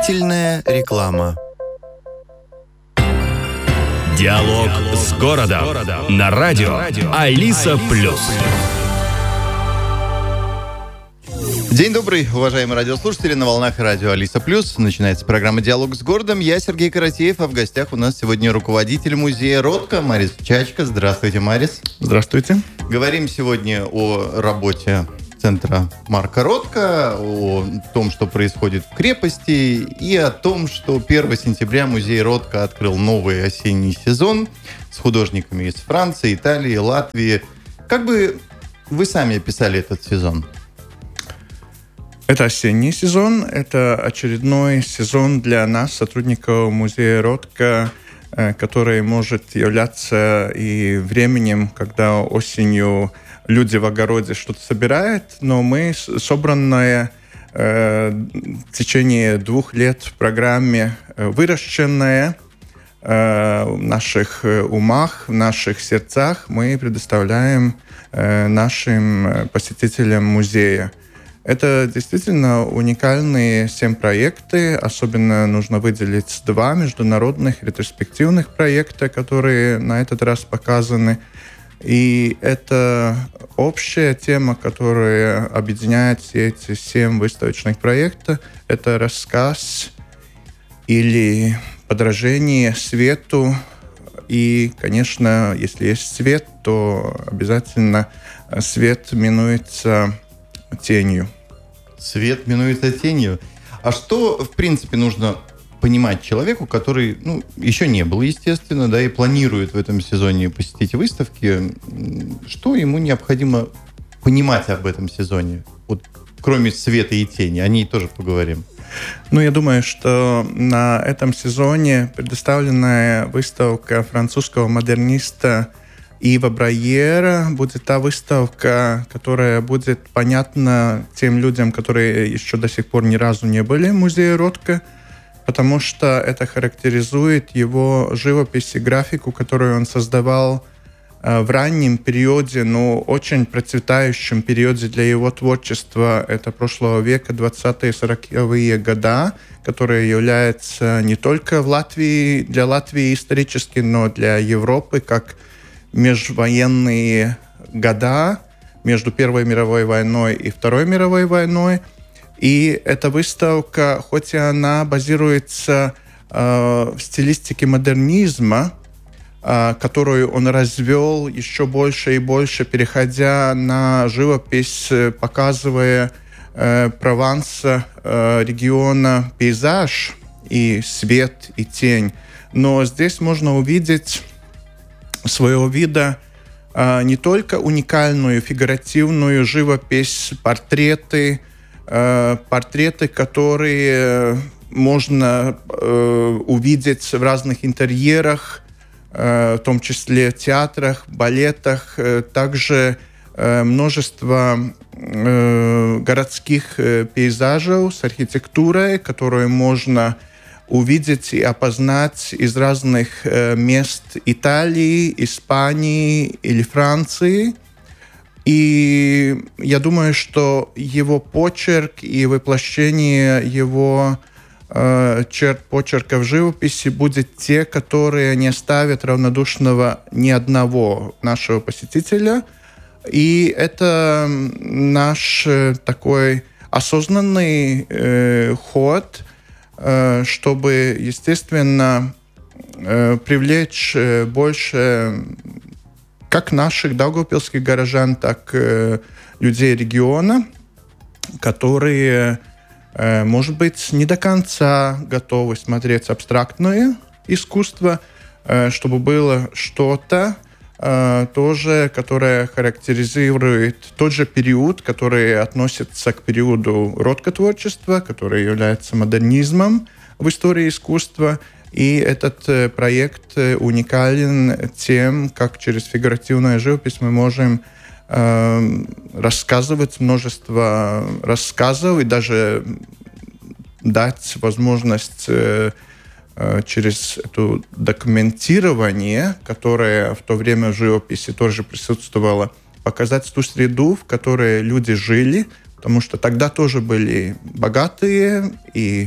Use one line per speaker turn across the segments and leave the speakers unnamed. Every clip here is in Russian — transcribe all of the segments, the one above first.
Дополнительная реклама.
Диалог с городом на радио Алиса+.
День добрый, уважаемые радиослушатели. На волнах радио Алиса+. Начинается программа «Диалог с городом». Я Сергей Каратеев, а в гостях у нас сегодня руководитель музея Ротко Марис Чачка. Здравствуйте, Марис.
Здравствуйте.
Говорим сегодня о работе центра Марка Ротко, о том, что происходит в крепости, и о том, что 1 сентября музей Ротко открыл новый осенний сезон с художниками из Франции, Италии, Латвии. Как бы вы сами описали этот сезон?
Это осенний сезон, это очередной сезон для нас, сотрудников музея Ротко, который может являться и временем, когда осенью люди в огороде что-то собирают, но мы, собранные в течение 2 лет в программе, выращенные в наших умах, в наших сердцах, мы предоставляем нашим посетителям музея. Это действительно уникальные 7 проекты. Особенно нужно выделить 2 международных ретроспективных проекта, которые на этот раз показаны. И это общая тема, которая объединяет все эти 7 выставочных проектов. Это рассказ или подражение свету. И, конечно, если есть свет, то обязательно свет минуется тенью.
Свет минуется тенью. А что, в принципе, нужно понимать человеку, который, еще не был, естественно, да, и планирует в этом сезоне посетить выставки? Что ему необходимо понимать об этом сезоне? Вот, кроме света и тени, о ней тоже поговорим.
Я думаю, что на этом сезоне предоставленная выставка французского модерниста Ива Брайера будет та выставка, которая будет понятна тем людям, которые еще до сих пор ни разу не были в музее Ротко, потому что это характеризует его живопись и графику, которую он создавал в раннем периоде, но очень процветающем периоде для его творчества. Это прошлого века, 20-е, 40-е годы, которые являются не только для Латвии исторически, но для Европы, как межвоенные года между Первой мировой войной и Второй мировой войной. И эта выставка, хоть и она базируется в стилистике модернизма, которую он развел еще больше и больше, переходя на живопись, показывая Прованса, региона, пейзаж и свет, и тень. Но здесь можно увидеть своего вида не только уникальную фигуративную живопись, портреты, которые можно увидеть в разных интерьерах, в том числе театрах, балетах, также множество городских пейзажей с архитектурой, которые можно увидеть и опознать из разных мест Италии, Испании или Франции. И я думаю, что его почерк и воплощение его черт почерка в живописи будет те, которые не оставят равнодушного ни одного нашего посетителя. И это наш такой осознанный ход, чтобы, естественно, привлечь больше как наших даугавпилских горожан, так и людей региона, которые, может быть, не до конца готовы смотреть абстрактное искусство, чтобы было что-то тоже, которое характеризует тот же период, который относится к периоду Ротко-творчества, который является модернизмом в истории искусства. И этот проект уникален тем, как через фигуративную живопись мы можем рассказывать множество рассказов и даже дать возможность через это документирование, которое в то время в живописи тоже присутствовало, показать ту среду, в которой люди жили, потому что тогда тоже были богатые и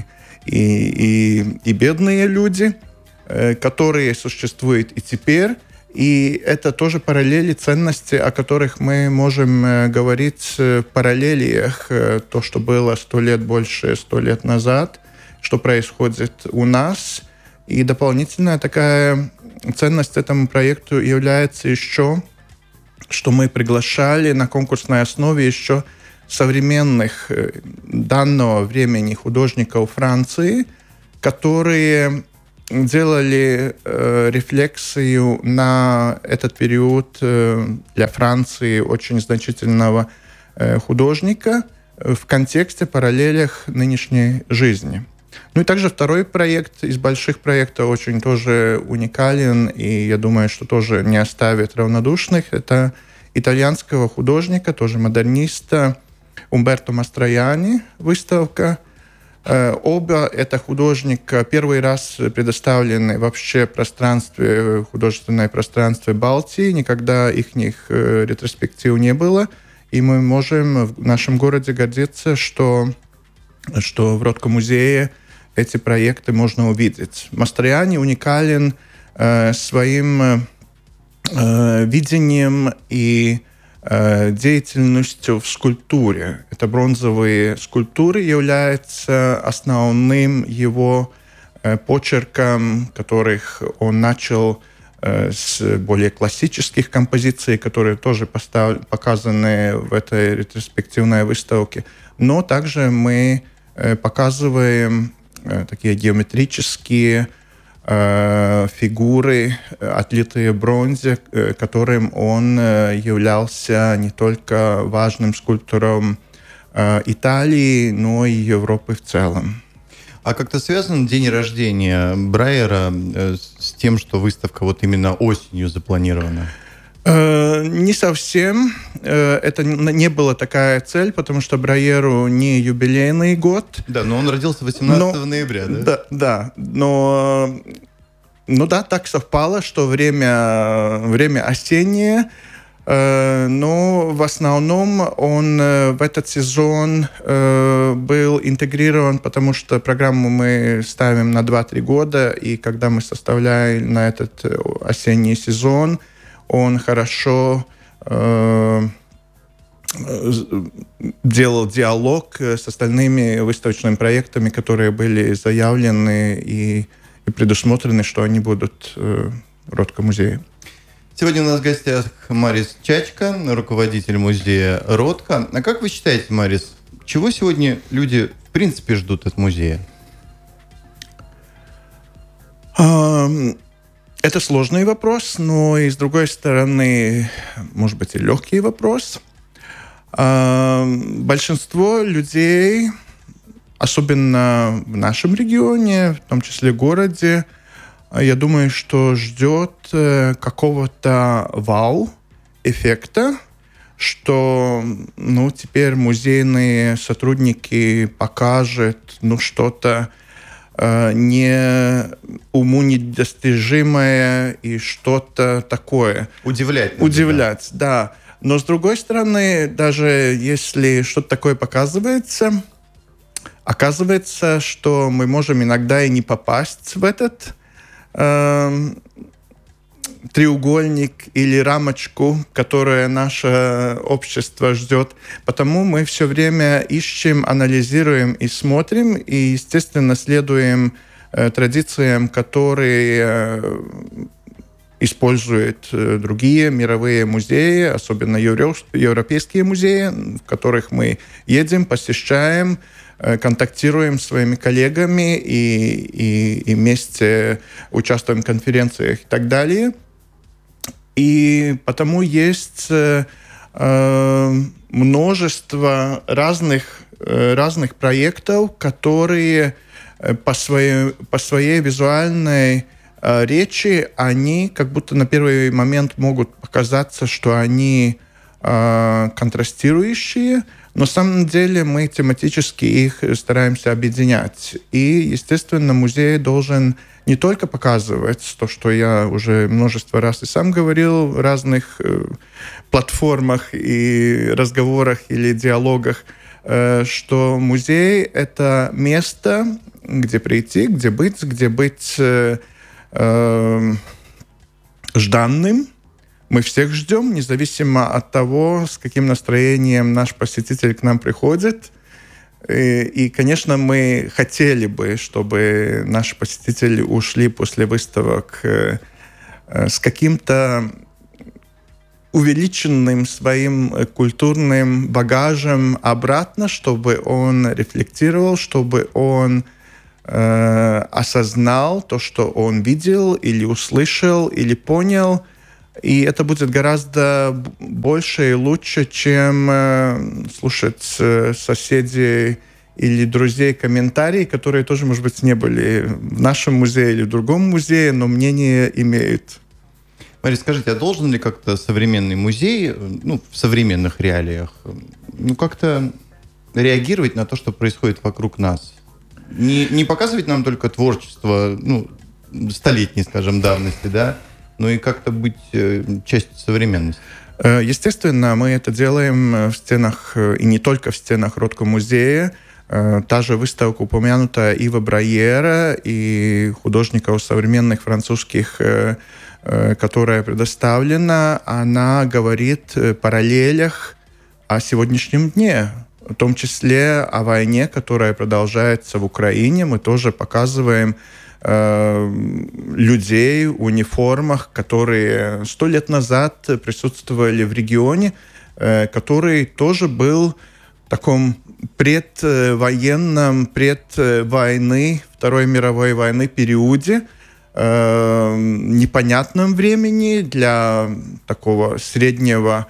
и бедные люди, которые существуют и теперь. И это тоже параллели ценности, о которых мы можем говорить в параллелиях. То, что было 100 лет больше, 100 лет назад, что происходит у нас. И дополнительная такая ценность этому проекту является еще, что мы приглашали на конкурсной основе еще современных данного времени художников Франции, которые делали рефлексию на этот период для Франции очень значительного художника в контексте параллелях нынешней жизни. Ну и также второй проект из больших проектов очень тоже уникален, и я думаю, что тоже не оставит равнодушных. Это итальянского художника, тоже модерниста Умберто Мастрояни выставка. Оба это художника первый раз предоставлены вообще художественное пространстве Балтии. Никогда их ретроспектив не было. И мы можем в нашем городе гордиться, что в Ротко-музее эти проекты можно увидеть. Мастрояни уникален своим видением и деятельностью в скульптуре. Это бронзовые скульптуры являются основным его почерком, которых он начал с более классических композиций, которые тоже показаны в этой ретроспективной выставке. Но также мы показываем такие геометрические фигуры, отлитые в бронзе, которым он являлся не только важным скульптором Италии, но и Европы в целом.
А как-то связан день рождения Брайера с тем, что выставка вот именно осенью запланирована?
Не совсем. Это не была такая цель, потому что Брайеру не юбилейный год.
Да, но он родился 18 ноября, да?
Да. Но так совпало, что время осеннее. Но в основном он в этот сезон был интегрирован, потому что программу мы ставим на 2-3 года, и когда мы составляем на этот осенний сезон, он хорошо делал диалог с остальными выставочными проектами, которые были заявлены и предусмотрены, что они будут в Ротко-музее.
Сегодня у нас в гостях Марис Чачка, руководитель музея Ротко. А как вы считаете, Марис, чего сегодня люди в принципе ждут от музея?
Это сложный вопрос, но и с другой стороны, может быть, и легкий вопрос. Большинство людей, особенно в нашем регионе, в том числе в городе, я думаю, что ждет какого-то вау-эффекта, что теперь музейные сотрудники покажут что-то уму недостижимое и что-то такое.
Удивлять,
да. Но с другой стороны, даже если что-то такое показывается, оказывается, что мы можем иногда и не попасть в этот треугольник или рамочку, которую наше общество ждет. Потому мы все время ищем, анализируем и смотрим, и, естественно, следуем традициям, которые используют другие мировые музеи, особенно европейские музеи, в которых мы едем, посещаем, контактируем с своими коллегами и вместе участвуем в конференциях и так далее. И потому есть множество разных проектов, которые по своей визуальной речи, они как будто на первый момент могут показаться, что они контрастирующие, но на самом деле мы тематически их стараемся объединять. И, естественно, музей должен не только показывать то, что я уже множество раз и сам говорил в разных платформах и разговорах или диалогах, что музей — это место, где прийти, где быть жданным. Мы всех ждем, независимо от того, с каким настроением наш посетитель к нам приходит. И, конечно, мы хотели бы, чтобы наши посетители ушли после выставок с каким-то увеличенным своим культурным багажем обратно, чтобы он рефлектировал, чтобы он осознал то, что он видел или услышал, или понял. И это будет гораздо больше и лучше, чем слушать соседей или друзей комментарии, которые тоже, может быть, не были в нашем музее или в другом музее, но мнение имеют.
Мария, скажите, а должен ли как-то современный музей, в современных реалиях, как-то реагировать на то, что происходит вокруг нас? Не показывать нам только творчество, столетней, скажем, давности, да, но и как-то быть частью современности?
Естественно, мы это делаем в стенах, и не только в стенах Ротко-музея. Та же выставка, упомянутая Ива Брайера и художников современных французских, которая предоставлена, она говорит о параллелях о сегодняшнем дне, в том числе о войне, которая продолжается в Украине. Мы тоже показываем людей в униформах, которые 100 лет назад присутствовали в регионе, который тоже был в таком предвоенном, предвойны, Второй мировой войны периоде, непонятном времени для такого среднего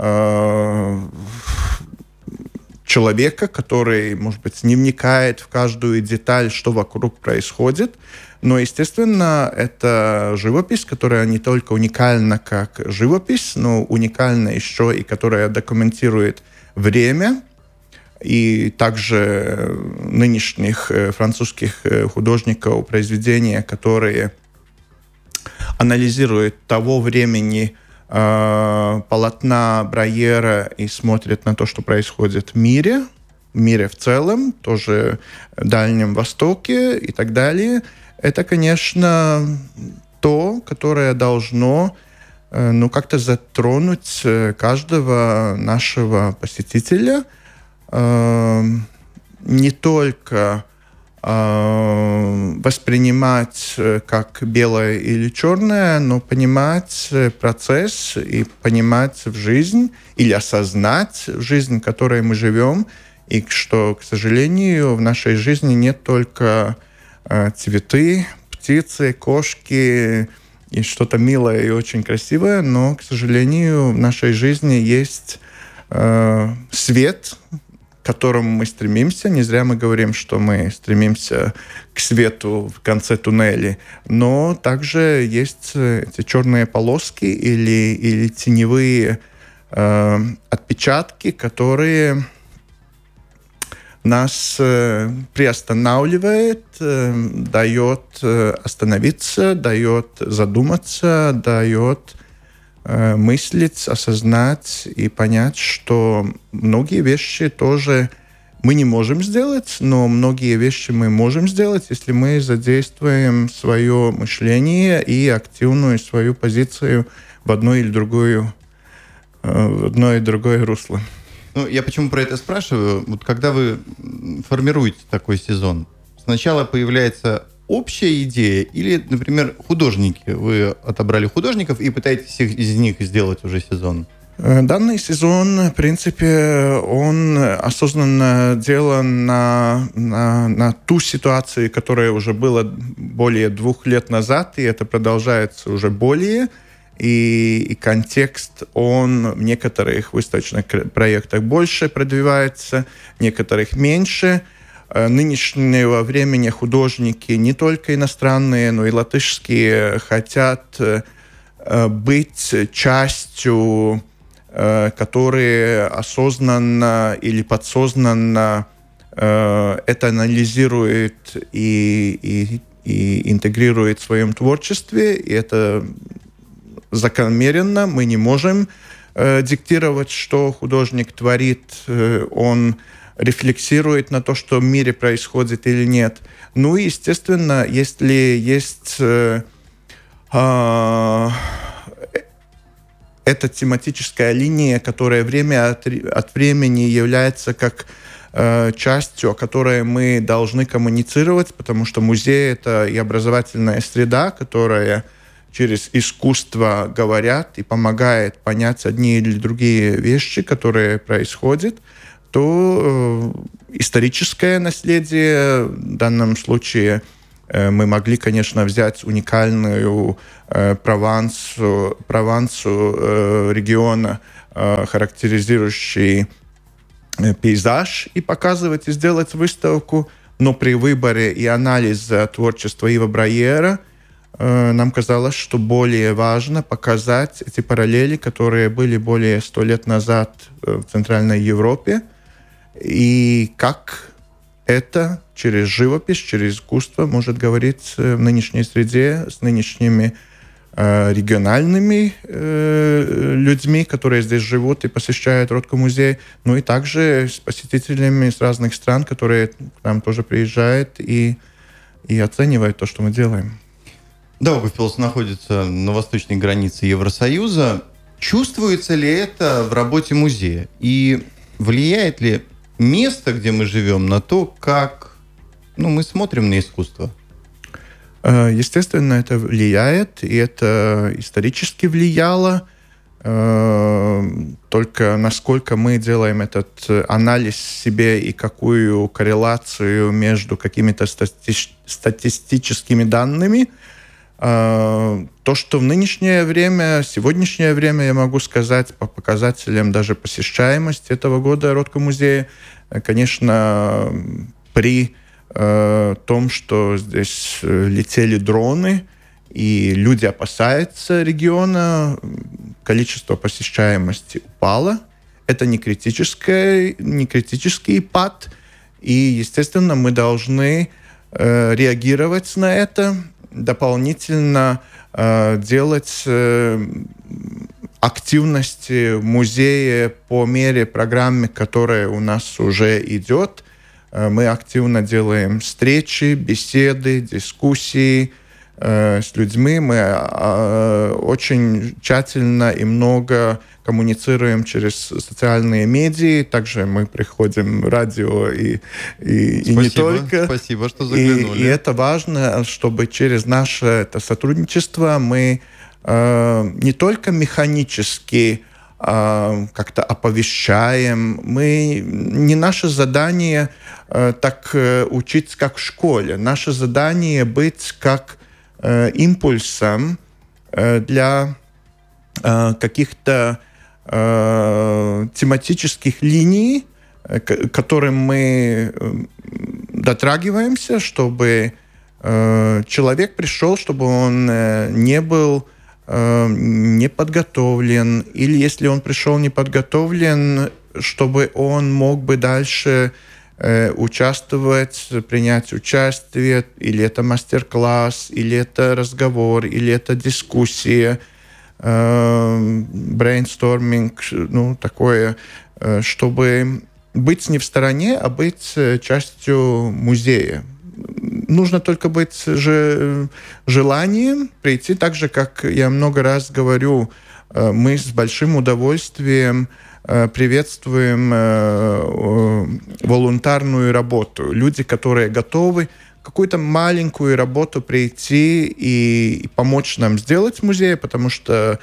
человека, который, может быть, не вникает в каждую деталь, что вокруг происходит. Но, естественно, это живопись, которая не только уникальна как живопись, но уникальна еще и которая документирует время. И также нынешних французских художников произведения, которые анализируют того времени полотна Брайера и смотрят на то, что происходит в мире в целом, тоже в Дальнем Востоке и так далее. Это, конечно, то, которое должно как-то затронуть каждого нашего посетителя, не только воспринимать как белое или черное, но понимать процесс и понимать в жизнь или осознать в жизнь, в которой мы живем, и что, к сожалению, в нашей жизни нет только цветы, птицы, кошки и что-то милое и очень красивое, но, к сожалению, в нашей жизни есть свет, к которому мы стремимся. Не зря мы говорим, что мы стремимся к свету в конце туннеля. Но также есть эти черные полоски или теневые отпечатки, которые нас приостанавливает, дает остановиться, дает задуматься, дает мыслить, осознать и понять, что многие вещи тоже мы не можем сделать, но многие вещи мы можем сделать, если мы задействуем свое мышление и активную свою позицию в одно или другое русло.
Я почему про это спрашиваю? Вот когда вы формируете такой сезон, сначала появляется общая идея или, например, художники? Вы отобрали художников и пытаетесь из них сделать уже сезон?
Данный сезон, в принципе, он осознанно делан на ту ситуацию, которая уже была более 2 лет назад, и это продолжается уже более. И контекст, он в некоторых выставочных проектах больше продвигается, в некоторых меньше. Нынешнего времени художники, не только иностранные, но и латышские, хотят быть частью, которые осознанно или подсознанно это анализирует и интегрирует в своем творчестве. И это закономерно. Мы не можем диктировать, что художник творит. Он рефлексирует на то, что в мире происходит или нет. Ну и, естественно, если есть эта тематическая линия, которая время от времени является как частью, о которой мы должны коммуницировать, потому что музей — это и образовательная среда, которая через искусство говорят и помогает понять одни или другие вещи, которые происходят, то историческое наследие, в данном случае мы могли, конечно, взять уникальную Провансу региона, характеризующий пейзаж, и показывать, и сделать выставку. Но при выборе и анализе творчества Ива Брайера нам казалось, что более важно показать эти параллели, которые были более 100 лет назад в Центральной Европе, и как это через живопись, через искусство может говорить в нынешней среде с нынешними региональными людьми, которые здесь живут и посещают Ротко-музей, ну и также с посетителями с разных стран, которые к нам тоже приезжают и оценивают то, что мы делаем.
Даугавпилс находится на восточной границе Евросоюза. Чувствуется ли это в работе музея? И влияет ли место, где мы живем, на то, как мы смотрим на искусство?
Естественно, это влияет, и это исторически влияло. Только насколько мы делаем этот анализ себе и какую корреляцию между какими-то статистическими данными. То, что в нынешнее время, сегодняшнее время, я могу сказать, по показателям даже посещаемости этого года Ротко-музея, конечно, при том, что здесь летели дроны, и люди опасаются региона, количество посещаемости упало. Это не критический пад, и, естественно, мы должны реагировать на это, дополнительно делать активности в музее по мере программы, которая у нас уже идет. Мы активно делаем встречи, беседы, дискуссии с людьми. Мы очень тщательно и много коммуницируем через социальные медиа. Также мы приходим в радио и не только.
Спасибо, что заглянули.
И это важно, чтобы через наше это сотрудничество мы не только механически как-то оповещаем. Не наше задание так учиться, как в школе. Наше задание быть как импульсом для каких-то тематических линий, к которым мы дотрагиваемся, чтобы человек пришел, чтобы он не был не подготовлен, или если он пришел не подготовлен, чтобы он мог бы дальше участвовать, принять участие, или это мастер-класс, или это разговор, или это дискуссия, брейнсторминг, такое, чтобы быть не в стороне, а быть частью музея. Нужно только быть желанием прийти, так же, как я много раз говорю, мы с большим удовольствием приветствуем волонтарную работу. Люди, которые готовы какую-то маленькую работу прийти и помочь нам сделать в музее, потому что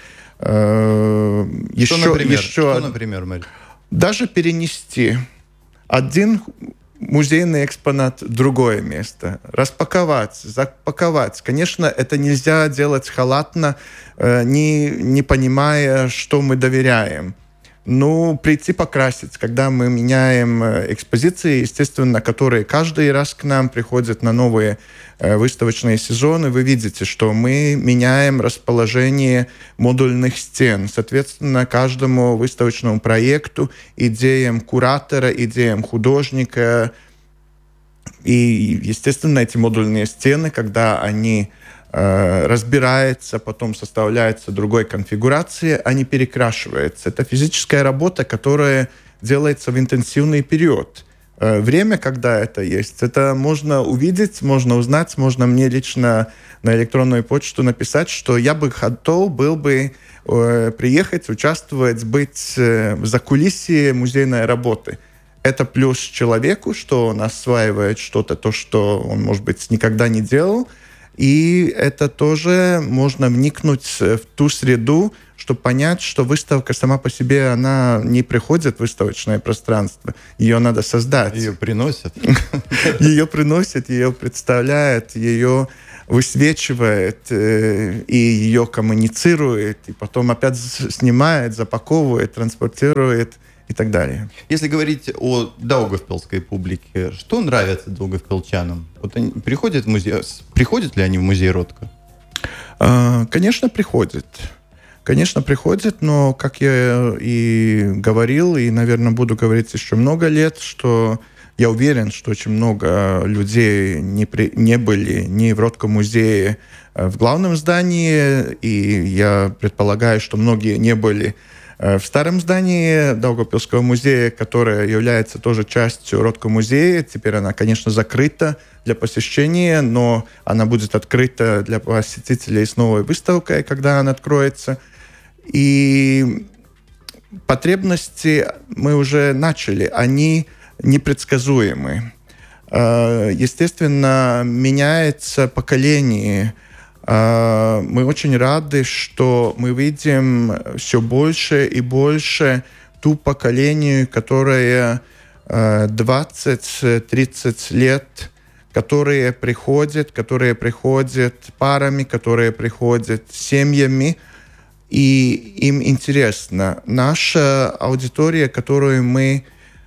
Что, например, Мария?
Даже перенести один музейный экспонат в другое место, распаковать, запаковать. Конечно, это нельзя делать халатно, не понимая, что мы доверяем. Прийти покрасить, когда мы меняем экспозиции, естественно, которые каждый раз к нам приходят на новые выставочные сезоны, вы видите, что мы меняем расположение модульных стен. Соответственно, каждому выставочному проекту, идеям куратора, идеям художника. И, естественно, эти модульные стены, когда они разбирается, потом составляется другой конфигурации, а не перекрашивается. Это физическая работа, которая делается в интенсивный период. время, когда это есть. Это можно увидеть, можно узнать, можно мне лично на электронную почту написать, что я бы готов был бы приехать, участвовать, быть в закулисье музейной работы. Это плюс человеку, что он осваивает что-то, то, что он, может быть, никогда не делал. И это тоже можно вникнуть в ту среду, чтобы понять, что выставка сама по себе, она не приходит в выставочное пространство. Ее надо создать.
Ее приносят.
Ее приносят, ее представляют, ее высвечивает, и ее коммуницирует, и потом опять снимает, запаковывает, транспортирует и так далее.
Если говорить о даугавпилской публике, что нравится даугавпилчанам? Вот они приходят в музей, приходят ли они в музей Ротко?
Конечно, приходят. Конечно, приходят, но, как я и говорил, и, наверное, буду говорить еще много лет, что я уверен, что очень много людей не были ни в Ротко музее в главном здании, и я предполагаю, что многие не были в старом здании Даугавпилского музея, которое является тоже частью Ротко музея. Теперь она, конечно, закрыта для посещения, но она будет открыта для посетителей с новой выставкой, когда она откроется. И потребности мы уже начали, они непредсказуемы. Естественно, меняется поколение. Мы очень рады, что мы видим все больше и больше ту поколению, которое 20-30 лет, которые приходят парами, которые приходят семьями, и им интересно. Наша аудитория, которую мы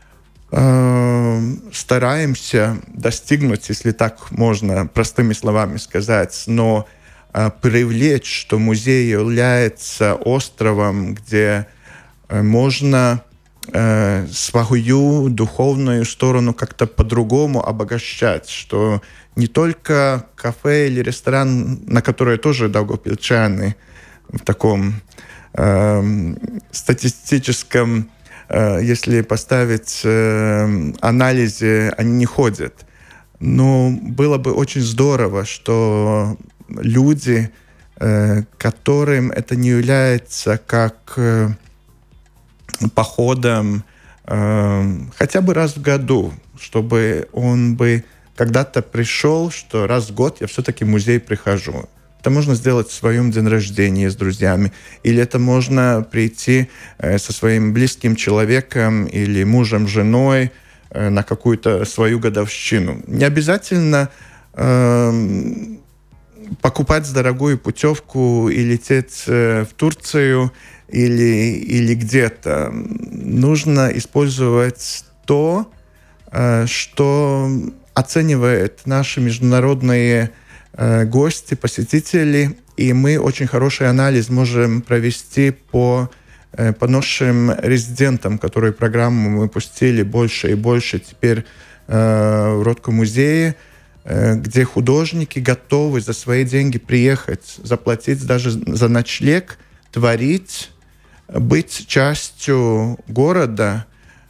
стараемся достигнуть, если так можно простыми словами сказать, но привлечь, что музей является островом, где можно свою духовную сторону как-то по-другому обогащать, что не только кафе или ресторан, на которые тоже даугавпилчане в таком статистическом, если поставить анализе, они не ходят. Но было бы очень здорово, что люди, которым это не является как походом хотя бы раз в году, чтобы он бы когда-то пришел, что раз в год я все-таки в музей прихожу. Это можно сделать в своем день рождения с друзьями, или это можно прийти со своим близким человеком или мужем, женой на какую-то свою годовщину. Не обязательно покупать дорогую путевку и лететь в Турцию или где-то. Нужно использовать то, что оценивает наши международные гости, посетители, и мы очень хороший анализ можем провести по нашим резидентам, которые программу мы пустили больше и больше теперь в Ротко музее, где художники готовы за свои деньги приехать, заплатить даже за ночлег, творить, быть частью города,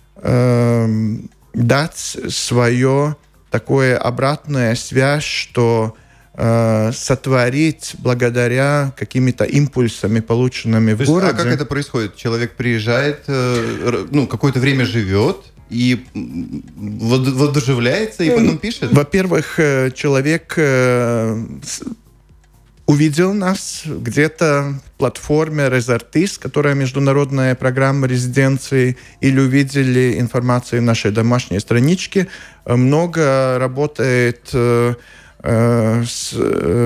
дать свое такое обратная связь, что сотворить благодаря какими-то импульсами, полученными в городе.
А как это происходит? Человек приезжает, какое-то время живет и воодушевляется, и потом пишет?
Во-первых, человек увидел нас где-то в платформе Резартис, которая международная программа резиденции, или увидели информацию в нашей домашней страничке. Много работает с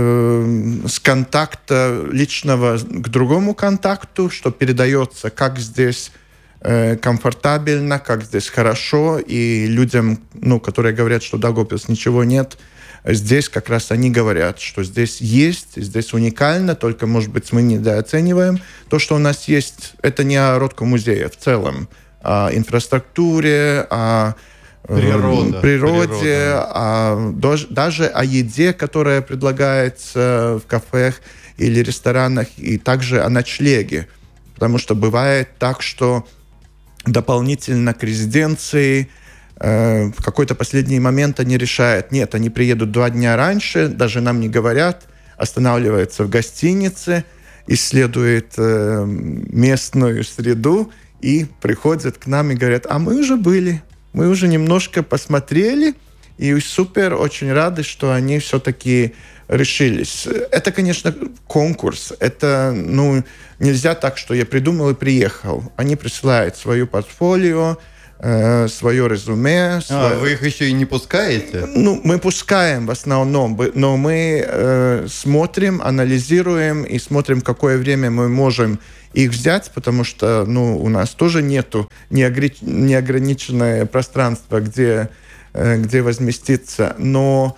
контакта личного к другому контакту, что передается, как здесь комфортабельно, как здесь хорошо, и людям, которые говорят, что Даугавпилс ничего нет, здесь как раз они говорят, что здесь есть, здесь уникально, только, может быть, мы недооцениваем. То, что у нас есть, это не о Ротко музее в целом, о инфраструктуре, о природе, даже о еде, которая предлагается в кафе или ресторанах, и также о ночлеге. Потому что бывает так, что дополнительно к резиденции в какой-то последний момент они решают, нет, они приедут 2 дня раньше, даже нам не говорят, останавливаются в гостинице, исследуют местную среду и приходят к нам и говорят, а мы уже были, мы уже немножко посмотрели, и супер, очень рады, что они все-таки решились. Это, конечно, конкурс. Это, нельзя так, что я придумал и приехал. Они присылают свое портфолио, свое резюме.
Вы их еще и не пускаете?
Мы пускаем в основном, но мы смотрим, анализируем и смотрим, какое время мы можем их взять, потому что у нас тоже нету неограниченное пространство, где возместиться. Но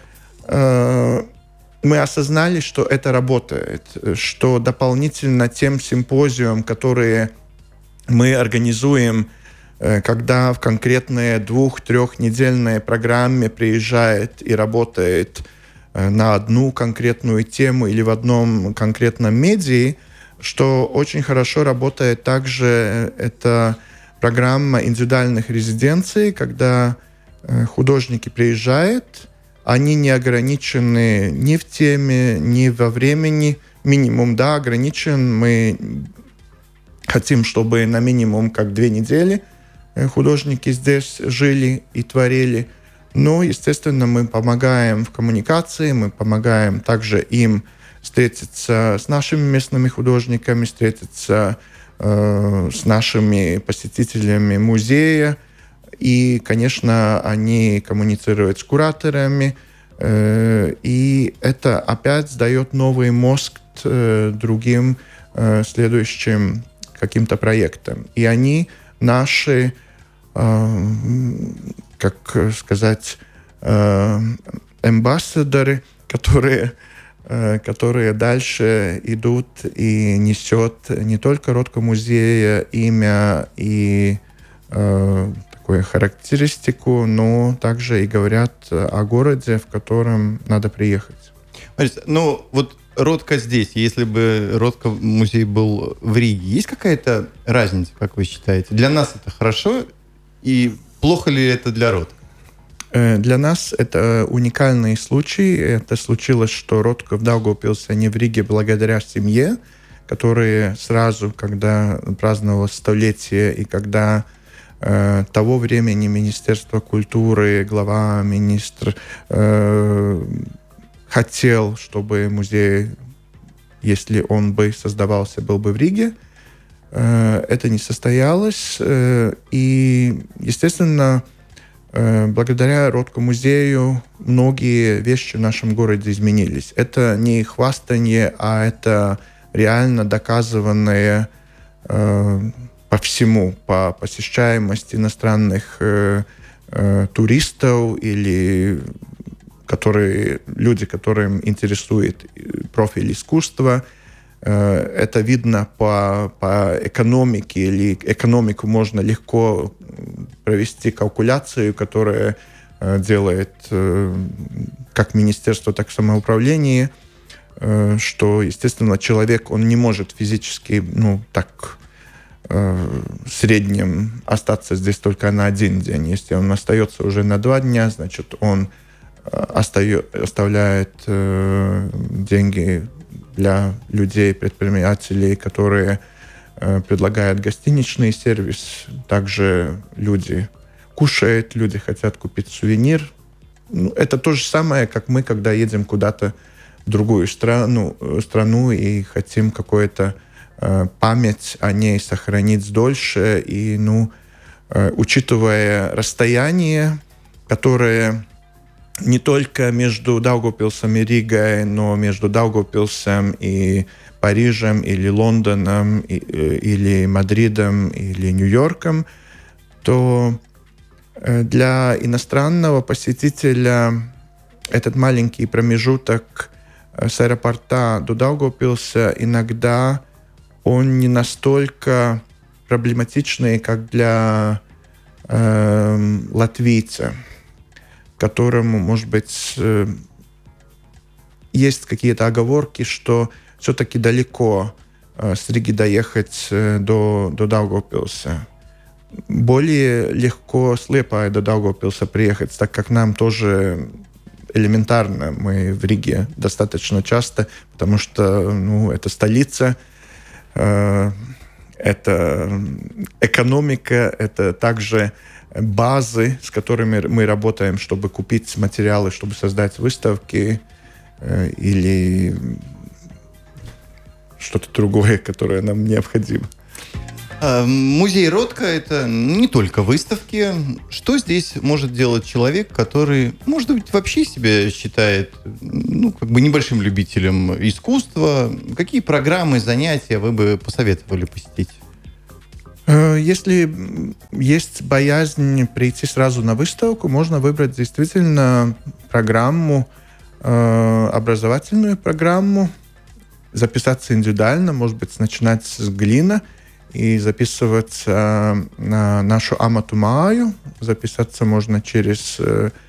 мы осознали, что это работает, что дополнительно тем симпозиям, которые мы организуем, когда в конкретные 2-3-недельные программе приезжает и работает на одну конкретную тему или в одном конкретном медиа, что очень хорошо работает также эта программа индивидуальных резиденций, когда художники приезжают, они не ограничены ни в теме, ни во времени. Минимум, ограничен. Мы хотим, чтобы на минимум как 2 недели художники здесь жили и творили. Но, естественно, мы помогаем в коммуникации, мы помогаем также им встретиться с нашими местными художниками, встретиться с нашими посетителями музея. И, конечно, они коммуницируют с кураторами, и это опять дает новый мозг другим следующим каким-то проектам. И они наши, как сказать, амбассадоры, которые дальше идут и несет не только Ротко музея имя и такую характеристику, но также и говорят о городе, в котором надо приехать.
Ротко здесь, если бы Ротко музей был в Риге, есть какая-то разница, как вы считаете? Для нас это хорошо, и плохо ли это для Ротко?
Для нас это уникальный случай. Это случилось, что Ротко в Даугавпилсе, а не в Риге, благодаря семье, которая сразу, когда праздновалось столетие, и когда того времени Министерство культуры, глава, министр хотел, чтобы музей, если он бы создавался, был бы в Риге. Это не состоялось. И, естественно, благодаря Ротко музею многие вещи в нашем городе изменились. Это не хвастание, а это реально доказанное по всему, по посещаемости иностранных туристов или люди, которым интересует профиль искусства. Это видно по экономике, или экономику можно легко провести калькуляцию, которая делает как министерство, так и самоуправление, что, естественно, человек, он не может физически, в среднем остаться здесь только на 1 день. Если он остается уже на 2 дня, значит, он оставляет деньги для людей, предпринимателей, которые предлагают гостиничный сервис. Также люди кушают, люди хотят купить сувенир. Это то же самое, как мы, когда едем куда-то в другую страну и хотим какую-то память о ней сохранить дольше. И, учитывая расстояние, которое не только между Даугавпилсом и Ригой, но между Даугавпилсом и Парижем, или Лондоном, или Мадридом, или Нью-Йорком, то для иностранного посетителя этот маленький промежуток с аэропорта до Даугавпилса иногда он не настолько проблематичный, как для латвийца, которому, может быть, есть какие-то оговорки, что все-таки далеко с Риги доехать до Даугавпилса. более легко с Лиепая до Даугавпилса приехать, так как нам тоже элементарно. Мы в Риге достаточно часто, потому что это столица, это экономика, это также базы, с которыми мы работаем, чтобы купить материалы, чтобы создать выставки или что-то другое, которое нам необходимо.
Музей Ротко — это не только выставки. Что здесь может делать человек, который, может быть, вообще себя считает небольшим любителем искусства? Какие программы, занятия вы бы посоветовали посетить?
Если есть боязнь прийти сразу на выставку, можно выбрать действительно программу, образовательную программу, записаться индивидуально, может быть, начинать с глины и записываться на нашу амату маю. Записаться можно через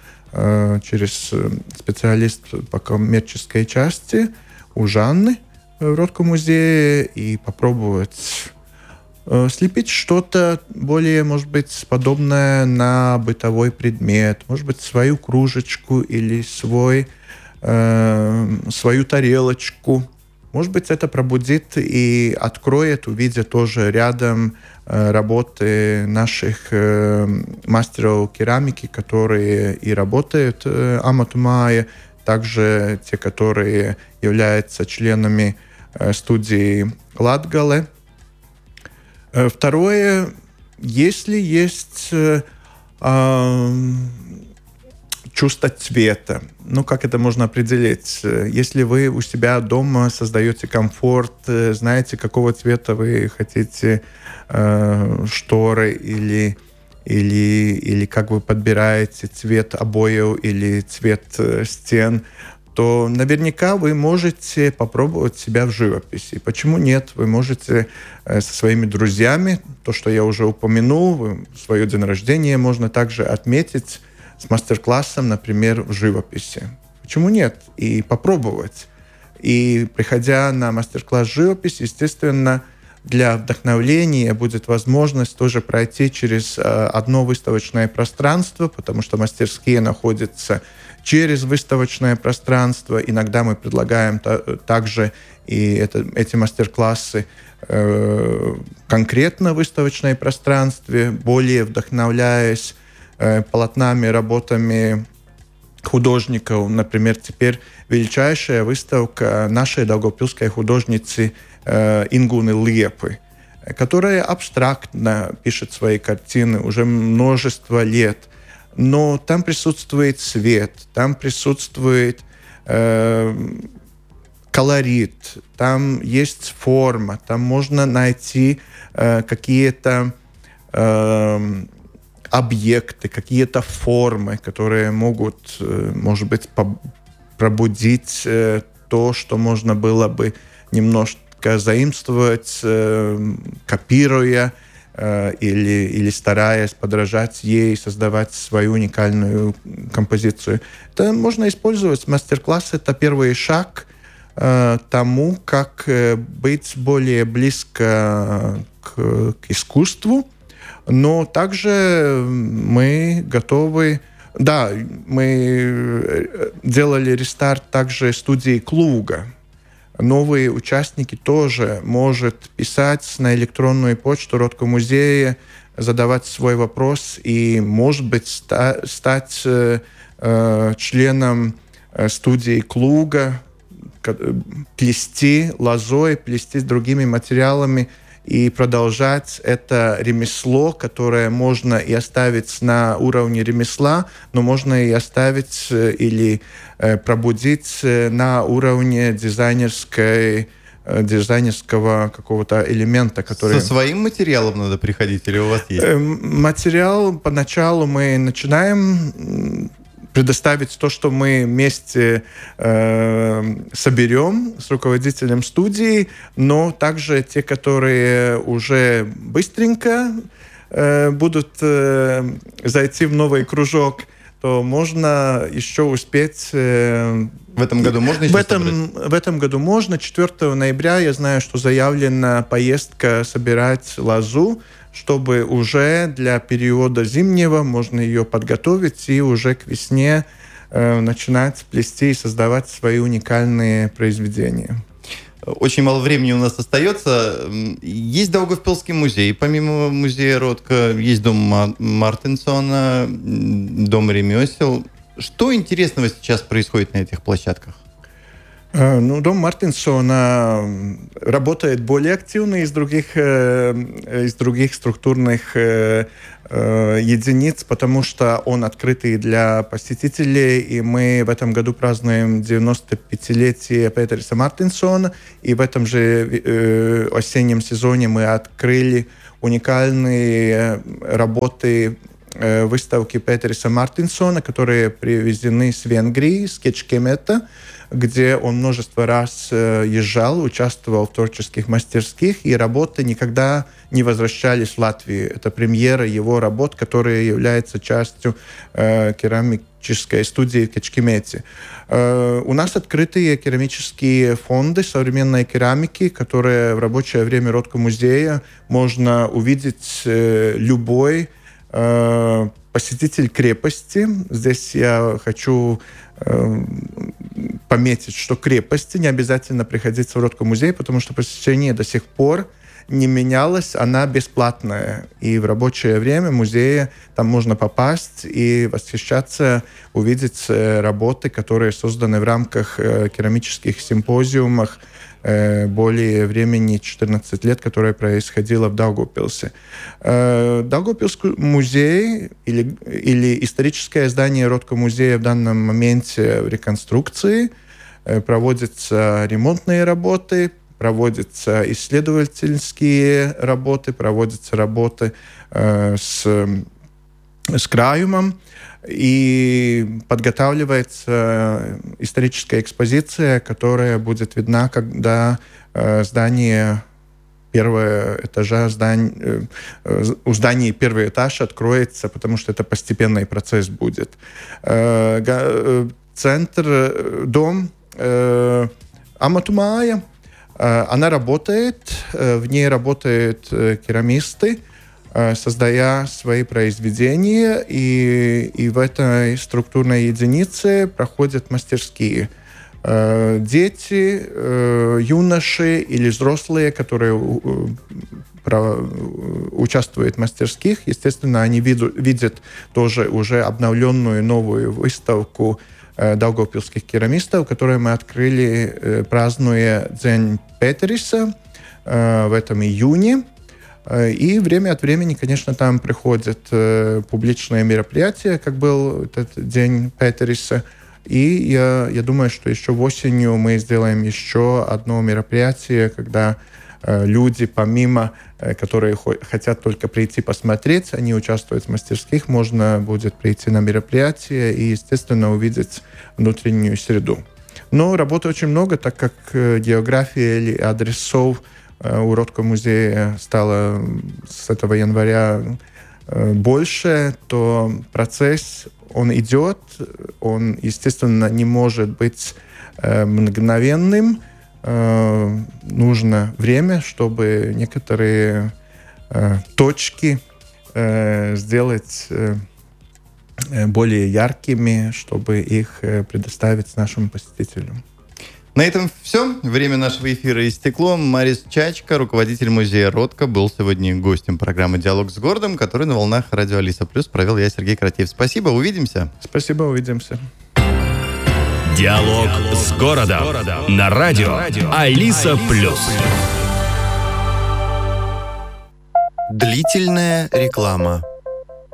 специалист по коммерческой части у Жанны в Ротко музее и попробовать слепить что-то более, может быть, подобное на бытовой предмет, может быть, свою кружечку или свою тарелочку. Может быть, это пробудит и откроет, увидя тоже рядом работы наших мастеров керамики, которые и работают амату мая, также те, которые являются членами студии Латгале. Второе, если есть чувство цвета, как это можно определить? Если вы у себя дома создаете комфорт, знаете, какого цвета вы хотите шторы или как вы подбираете цвет обоев или цвет стен, то наверняка вы можете попробовать себя в живописи. Почему нет? Вы можете со своими друзьями, то, что я уже упомянул, свое день рождения можно также отметить с мастер-классом, например, в живописи. Почему нет? И попробовать. И приходя на мастер-класс живописи, естественно, для вдохновления будет возможность тоже пройти через одно выставочное пространство, потому что мастерские находятся через выставочное пространство. Иногда мы предлагаем также и эти мастер-классы конкретно в выставочное пространстве, более вдохновляясь полотнами, работами художников. Например, теперь величайшая выставка нашей даугавпилской художницы Ингуны Лиепы, которая абстрактно пишет свои картины уже множество лет. Но там присутствует свет, там присутствует колорит, там есть форма, там можно найти какие-то объекты, какие-то формы, которые могут, может быть, пробудить то, что можно было бы немножко заимствовать, копируя или стараясь подражать ей, создавать свою уникальную композицию. Это можно использовать. Мастер-класс — это первый шаг тому, как быть более близко к искусству. Но также мы готовы... Да, мы делали рестарт также студии Клуга. Новые участники тоже могут писать на электронную почту Ротко музея, задавать свой вопрос и, может быть, стать членом студии Клуга, плести лозой, плести с другими материалами и продолжать это ремесло, которое можно и оставить на уровне ремесла, но можно и оставить или пробудить на уровне дизайнерского какого-то элемента, который...
Со своим материалом надо приходить или у вас есть?
Материал поначалу мы начинаем предоставить то, что мы вместе соберем с руководителем студии, но также те, которые уже быстренько будут зайти в новый кружок, то можно еще успеть
В этом году можно еще
В этом году можно. 4 ноября я знаю, что заявлена поездка собирать лозу, чтобы уже для периода зимнего можно ее подготовить и уже к весне начинать плести и создавать свои уникальные произведения.
Очень мало времени у нас остается. Есть Даугавпилский музей. Помимо музея Ротко есть дом Мартинсона, дом ремесел. Что интересного сейчас происходит на этих площадках?
Дом Мартинсона работает более активно из других структурных единиц, потому что он открытый для посетителей, и мы в этом году празднуем 95-летие Петерса Мартинсона, и в этом же осеннем сезоне мы открыли уникальные работы выставки Петерса Мартинсона, которые привезены с Венгрии, с Кечкемета, где он множество раз езжал, участвовал в творческих мастерских, и работы никогда не возвращались в Латвию. Это премьера его работ, которая является частью керамической студии в Кечкемете. У нас открытые керамические фонды современной керамики, которые в рабочее время Ротко-музея можно увидеть любой посетитель крепости. Здесь я хочу пометить, что крепости не обязательно приходить в Ротко-музей, потому что посещение до сих пор не менялось, она бесплатная. И в рабочее время музея там можно попасть и восхищаться, увидеть работы, которые созданы в рамках керамических симпозиумов более времени 14 лет, которое происходило в Даугавпилсе. Даугавпилский музей или историческое здание Ротко-музея в данном моменте в реконструкции. Проводятся ремонтные работы, проводятся исследовательские работы, проводятся работы с краюмом, и подготавливается историческая экспозиция, которая будет видна, когда здание первого этажа, у здания первый этаж откроется, потому что это постепенный процесс будет. Центр, дом Аматумая, она работает, в ней работают керамисты, создая свои произведения, и в этой структурной единице проходят мастерские. Дети, юноши или взрослые, которые участвуют в мастерских, естественно, они видят тоже уже обновленную новую выставку даугавпилских керамистов, которую мы открыли, празднуя День Петерса в этом июне. И время от времени, конечно, там приходят публичные мероприятия, как был этот День Петерса. И я думаю, что еще осенью мы сделаем еще одно мероприятие, когда люди, помимо, которые хотят только прийти посмотреть, они участвуют в мастерских, можно будет прийти на мероприятие и, естественно, увидеть внутреннюю среду. Но работы очень много, так как география или адресов у Ротко-музея стало с этого января больше, то процесс, он идет, он, естественно, не может быть мгновенным. Нужно время, чтобы некоторые точки сделать более яркими, чтобы их предоставить нашим посетителям.
На этом все. Время нашего эфира истекло. Марис Чачка, руководитель музея Ротко, был сегодня гостем программы «Диалог с городом», который на волнах радио Алиса Плюс провел я, Сергей Кратеев. Спасибо, увидимся.
Спасибо, увидимся.
«Диалог с городом» на радио Алиса Плюс.
Длительная реклама.